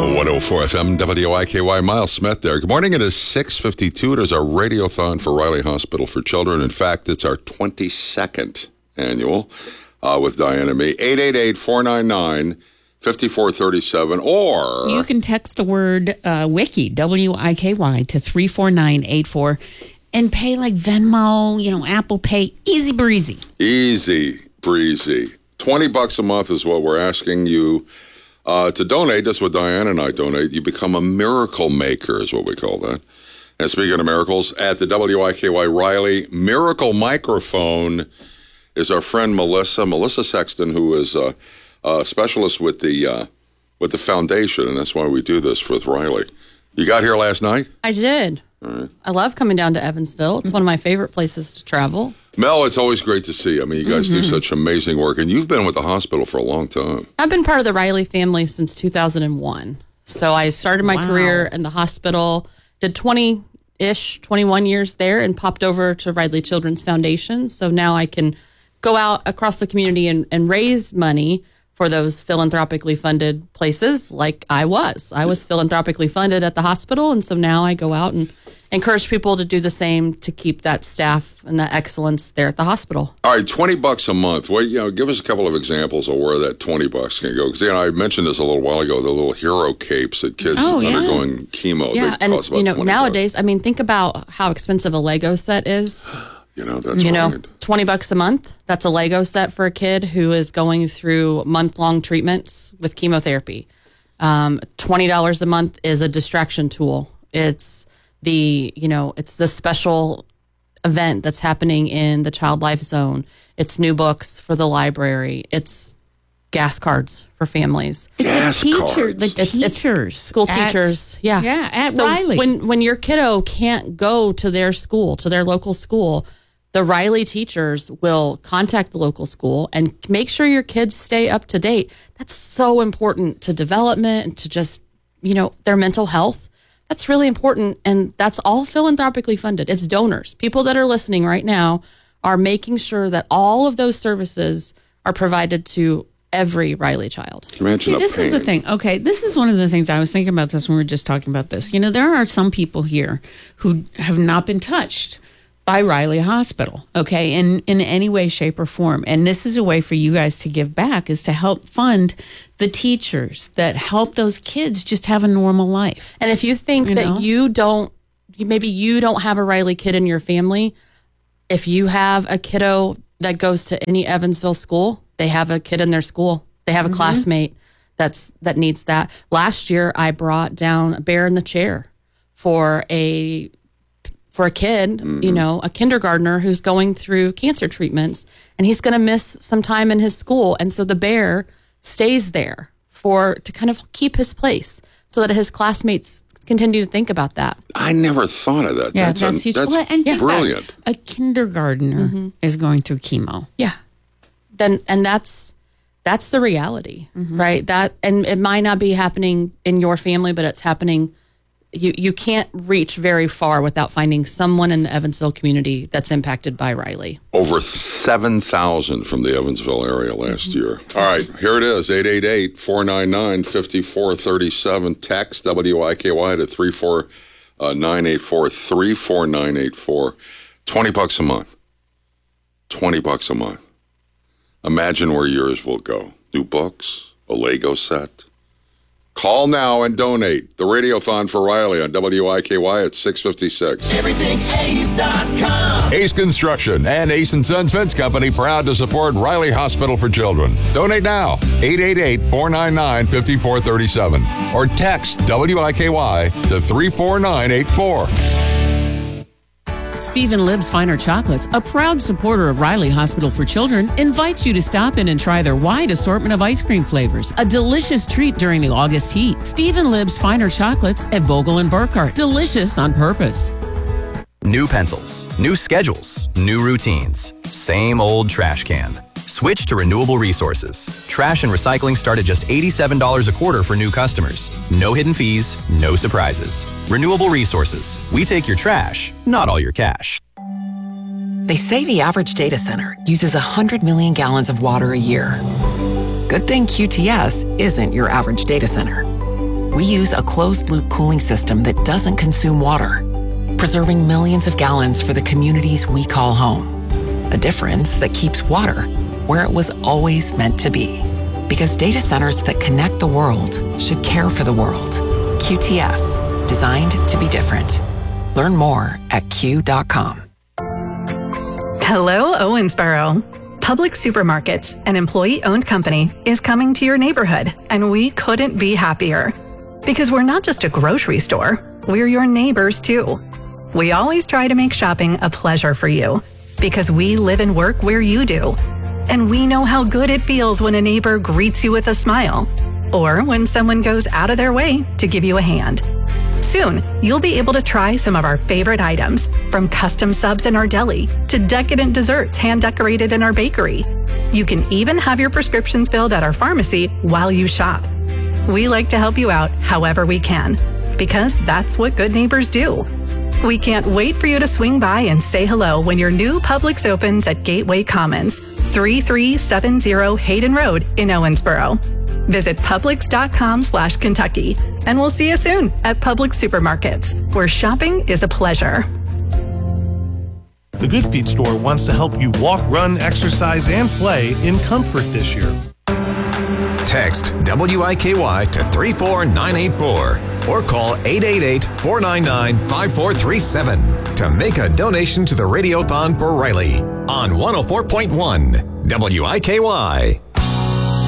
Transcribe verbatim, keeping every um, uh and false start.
one oh four F M, W I K Y, Miles Smith there. Good morning. It is six fifty-two. It is our radiothon for Riley Hospital for Children. In fact, it's our twenty-second annual uh, with Diane and me. eight eight eight, four nine nine, five four three seven, or... You can text the word uh, Wiki, W I K Y, to three four nine eight four and pay like Venmo, you know, Apple Pay. Easy breezy. Easy breezy. twenty bucks a month is what we're asking you Uh, to donate. That's what Diane and I donate. You become a miracle maker is what we call that. And speaking of miracles, at the W I K Y Riley Miracle Microphone is our friend Melissa, Melissa Sexton, who is a, a specialist with the uh, with the foundation, and that's why we do this with Riley. You got here last night? I did. All right. I love coming down to Evansville. It's one of my favorite places to travel. Mel, it's always great to see you. I mean, you guys mm-hmm. do such amazing work, and you've been with the hospital for a long time. I've been part of the Riley family since two thousand one. So I started my wow. career in the hospital, did twenty-ish, twenty-one years there, and popped over to Riley Children's Foundation. So now I can go out across the community and, and raise money for those philanthropically funded places like I was. I was philanthropically funded at the hospital, and so now I go out and encourage people to do the same to keep that staff and that excellence there at the hospital. All right, twenty bucks a month. Well, you know, give us a couple of examples of where that twenty bucks can go. Because, you know, I mentioned this a little while ago, the little hero capes that kids oh, yeah. undergoing chemo. Yeah, and, you know, nowadays, bucks. I mean, think about how expensive a Lego set is. You know, that's You right. know, twenty bucks a month, that's a Lego set for a kid who is going through month-long treatments with chemotherapy. Um, twenty dollars a month is a distraction tool. It's the, you know, it's the special event that's happening in the Child Life Zone. It's new books for the library. It's gas cards for families. It's gas the teacher, cards. the It's, it's teachers. school at, teachers. Yeah. Yeah, at so Riley. When, when your kiddo can't go to their school, to their local school, the Riley teachers will contact the local school and make sure your kids stay up to date. That's so important to development and to just, you know, their mental health. That's really important, and that's all philanthropically funded. It's donors. People that are listening right now are making sure that all of those services are provided to every Riley child. Imagine See, this pain. is the thing. Okay, this is one of the things I was thinking about this when we were just talking about this. You know, there are some people here who have not been touched by Riley Hospital, okay, in, in any way, shape, or form. And this is a way for you guys to give back, is to help fund the teachers that help those kids just have a normal life. And if you think You that know? you don't, maybe you don't have a Riley kid in your family, if you have a kiddo that goes to any Evansville school, they have a kid in their school. They have a Mm-hmm. classmate that's that needs that. Last year, I brought down a bear in the chair for a for a kid, Mm-hmm. you know, a kindergartner who's going through cancer treatments, and he's going to miss some time in his school. And so the bear stays there for to kind of keep his place so that his classmates continue to think about that. I never thought of that. Yeah, that's that's, a, huge. that's Well, and think about brilliant. it. A kindergartner Mm-hmm. is going through chemo. Yeah. Then and that's that's the reality, Mm-hmm. right? That and it might not be happening in your family, but it's happening. You you can't reach very far without finding someone in the Evansville community that's impacted by Riley. Over seven thousand from the Evansville area last Mm-hmm. year. All right, here it is, eight eight eight, four nine nine, five four three seven. Text W I K Y to three four nine eight four, three four nine eight four. twenty bucks a month. twenty bucks a month. Imagine where yours will go. New books, a Lego set. Call now and donate. The Radiothon for Riley on W I K Y at six fifty-six. everything ace dot com. Ace Construction and Ace and Sons Fence Company proud to support Riley Hospital for Children. Donate now, eight eight eight, four nine nine, five four three seven, or text W I K Y to three four nine eight four. Stephen Libb's Finer Chocolates, a proud supporter of Riley Hospital for Children, invites you to stop in and try their wide assortment of ice cream flavors. A delicious treat during the August heat. Stephen Libb's Finer Chocolates at Vogel and Burkhart. Delicious on purpose. New pencils, new schedules, new routines. Same old trash can. Switch to renewable resources. Trash and recycling start at just eighty-seven dollars a quarter for new customers. No hidden fees, no surprises. Renewable resources. We take your trash, not all your cash. They say the average data center uses one hundred million gallons of water a year. Good thing Q T S isn't your average data center. We use a closed-loop cooling system that doesn't consume water, preserving millions of gallons for the communities we call home. A difference that keeps water where it was always meant to be. Because data centers that connect the world should care for the world. Q T S, designed to be different. Learn more at Q dot com. Hello, Owensboro. Public Supermarkets, an employee-owned company, is coming to your neighborhood, and we couldn't be happier. Because we're not just a grocery store, we're your neighbors too. We always try to make shopping a pleasure for you, because we live and work where you do. And we know how good it feels when a neighbor greets you with a smile, or when someone goes out of their way to give you a hand. Soon, you'll be able to try some of our favorite items, from custom subs in our deli to decadent desserts hand-decorated in our bakery. You can even have your prescriptions filled at our pharmacy while you shop. We like to help you out however we can, because that's what good neighbors do. We can't wait for you to swing by and say hello when your new Publix opens at Gateway Commons, thirty-three seventy Hayden Road in Owensboro. Visit Publix.com slash Kentucky, and we'll see you soon at Publix Supermarkets, where shopping is a pleasure. The Good Feet store wants to help you walk, run, exercise, and play in comfort this year. Text W I K Y to three four nine eight four or call eight eight eight, four nine nine, five four three seven to make a donation to the Radiothon for Riley on one oh four point one W I K Y.